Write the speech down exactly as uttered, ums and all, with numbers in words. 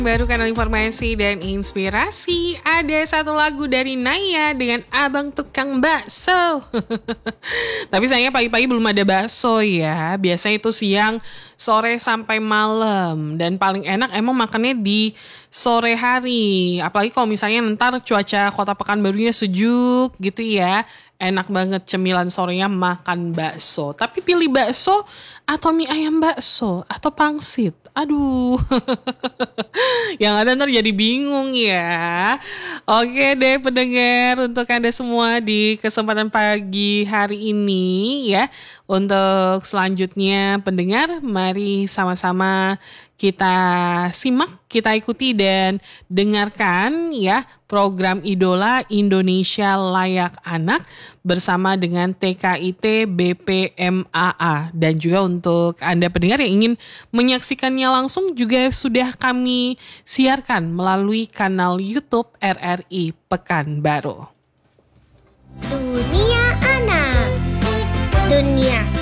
Baru kanal informasi dan inspirasi. Ada satu lagu dari Naya dengan Abang Tukang Bakso. Tapi sayangnya pagi-pagi belum ada bakso ya. Biasanya itu siang, sore sampai malam. Dan paling enak emang makannya di sore hari. Apalagi kalau misalnya ntar cuaca Kota Pekanbarunya sejuk gitu ya. Enak banget cemilan sorenya makan bakso. Tapi pilih bakso atau mie ayam bakso atau pangsit. Aduh. Yang ada ntar jadi bingung ya. Oke deh pendengar, untuk Anda semua di kesempatan pagi hari ini ya. Untuk selanjutnya pendengar, mari sama-sama kita simak, kita ikuti dan dengarkan ya program Idola Indonesia Layak Anak bersama dengan T K I T B P M A A. Dan juga untuk Anda pendengar yang ingin menyaksikannya langsung juga sudah kami siarkan melalui kanal YouTube R R I Pekanbaru. Dunia Anak, dunia